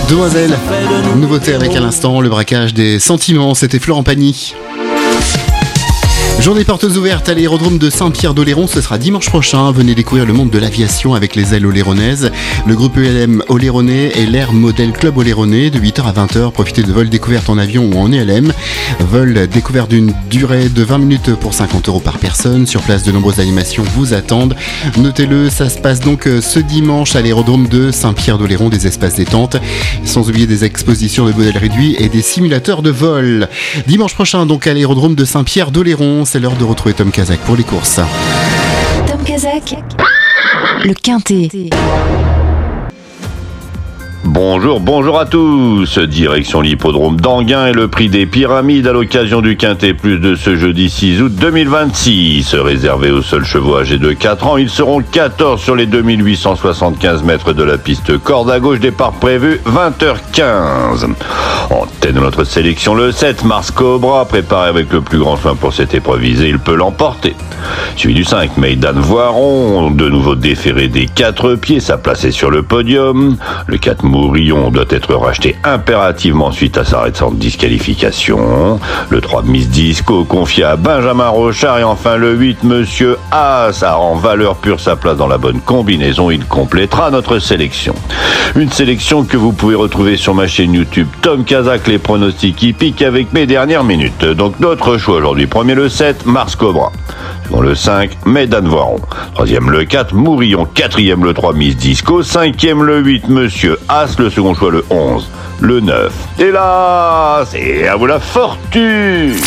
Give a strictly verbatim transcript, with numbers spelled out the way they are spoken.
Demoiselle, nouveauté avec à l'instant le braquage des sentiments, c'était Florent Pagny. Journée portes ouvertes à l'aérodrome de Saint-Pierre-d'Oléron, ce sera dimanche prochain. Venez découvrir le monde de l'aviation avec les ailes oléronaises. Le groupe U L M Oléronais et l'Air Model Club Oléronais de huit heures à vingt heures. Profitez de vols découvertes en avion ou en U L M. Vol découvert d'une durée de vingt minutes pour cinquante euros par personne. Sur place, de nombreuses animations vous attendent. Notez-le, ça se passe donc ce dimanche à l'aérodrome de Saint-Pierre-d'Oléron, des espaces détente. Sans oublier des expositions de modèles réduits et des simulateurs de vol. Dimanche prochain donc à l'aérodrome de Saint-Pierre-d'Oléron. C'est l'heure de retrouver Tom Kazak pour les courses. Tom Kazak, le Quintet. Bonjour, bonjour à tous. Direction l'hippodrome d'Anguin et le prix des Pyramides à l'occasion du Quintet Plus de ce jeudi six août deux mille vingt-six. Réservé aux seuls chevaux âgés de quatre ans, ils seront quatorze sur les deux mille huit cent soixante-quinze mètres de la piste corde à gauche, départ prévu vingt heures quinze. En tête de notre sélection, le sept, Mars Cobra, préparé avec le plus grand soin pour cette épreuve visée, il peut l'emporter. Suivi du cinq, Maidan Voiron, de nouveau déféré des quatre pieds, sa place est sur le podium. Le quatre, Mourillon, doit être racheté impérativement suite à sa récente disqualification. Le trois, Miss Disco, confié à Benjamin Rochard. Et enfin le huit, Monsieur As, a en valeur pure sa place dans la bonne combinaison. Il complétera notre sélection. Une sélection que vous pouvez retrouver sur ma chaîne YouTube Tom Kazak, les pronostics hippiques avec mes dernières minutes. Donc notre choix aujourd'hui, premier le sept, Mars Cobra. Second le cinq, Maidan Voiron. Troisième le quatre, Mourillon. Quatrième le trois, Miss Disco. Cinquième le huit, Monsieur As. Le second choix le onze, le neuf. Et là, c'est à vous la fortune.